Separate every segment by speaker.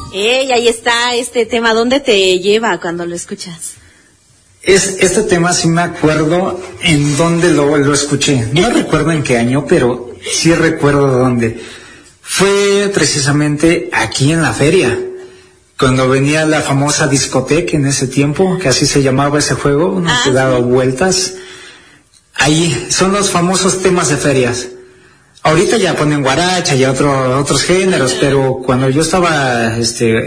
Speaker 1: Ahí está este tema. ¿Dónde te lleva cuando lo escuchas?
Speaker 2: Este tema sí me acuerdo en dónde lo escuché. No recuerdo en qué año, pero sí recuerdo dónde. Fue precisamente aquí en la feria, cuando venía la famosa discoteca en ese tiempo, que así se llamaba ese juego, uno que daba vueltas. Ahí son los famosos temas de ferias. Ahorita ya ponen guaracha y otros géneros, pero cuando yo estaba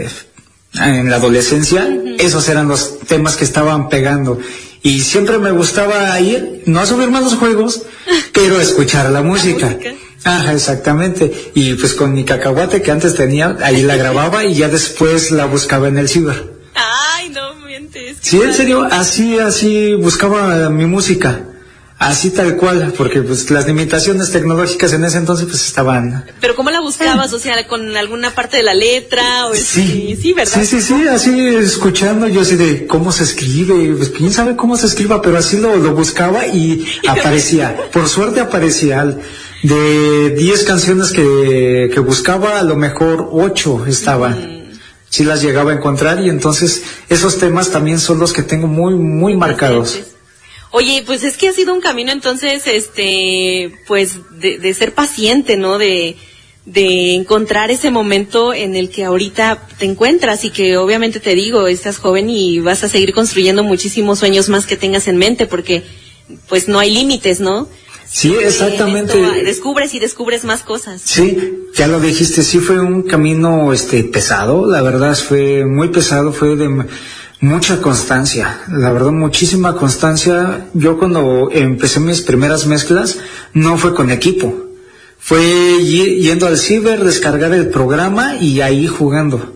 Speaker 2: en la adolescencia, esos eran los temas que estaban pegando. Y siempre me gustaba ir, no a subirme a los juegos, pero a escuchar la música. Ajá, exactamente. Y pues con mi cacahuate que antes tenía, ahí la grababa y ya después la buscaba en el ciber.
Speaker 1: Ay, no mientes.
Speaker 2: Sí, en serio, así buscaba mi música. Así tal cual, porque pues las limitaciones tecnológicas en ese entonces pues estaban.
Speaker 1: ¿Pero cómo la buscabas? O sea, ¿con alguna parte de la letra? O
Speaker 2: sí,
Speaker 1: ¿verdad?
Speaker 2: Sí, así escuchando yo así de cómo se escribe, pues quién sabe cómo se escriba, pero así lo buscaba y aparecía. Por suerte aparecía. De 10 canciones que buscaba, a lo mejor 8 estaban. Sí las llegaba a encontrar y entonces esos temas también son los que tengo muy, muy marcados.
Speaker 1: Oye, pues es que ha sido un camino entonces, pues de ser paciente, ¿no? De encontrar ese momento en el que ahorita te encuentras y que obviamente te digo, estás joven y vas a seguir construyendo muchísimos sueños más que tengas en mente porque pues no hay límites, ¿no?
Speaker 2: Sí, exactamente.
Speaker 1: Descubres más cosas.
Speaker 2: Sí, ya lo dijiste, sí fue un camino pesado, la verdad fue muy pesado, fue de mucha constancia, la verdad muchísima constancia. Yo cuando empecé mis primeras mezclas no fue con equipo, fue yendo al ciber, descargar el programa y ahí jugando,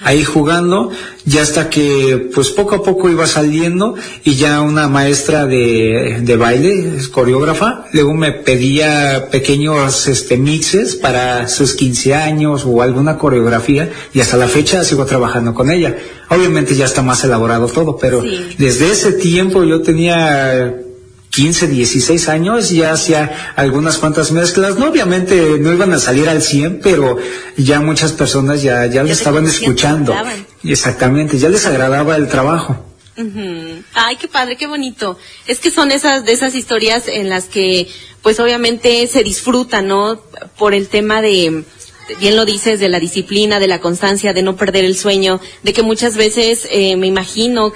Speaker 2: ya hasta que pues poco a poco iba saliendo y ya una maestra de baile, coreógrafa, luego me pedía pequeños mixes para sus 15 años o alguna coreografía y hasta la fecha sigo trabajando con ella. Obviamente ya está más elaborado todo, pero desde ese tiempo yo tenía 15, 16 años, ya hacía algunas cuantas mezclas, no, obviamente no iban a salir al 100, pero ya muchas personas ya lo estaban escuchando. Exactamente, ya les agradaba el trabajo.
Speaker 1: Ay, qué padre, qué bonito. Es que son de esas historias en las que, pues obviamente se disfruta, ¿no? Por el tema de, bien lo dices, de la disciplina, de la constancia, de no perder el sueño, de que muchas veces me imagino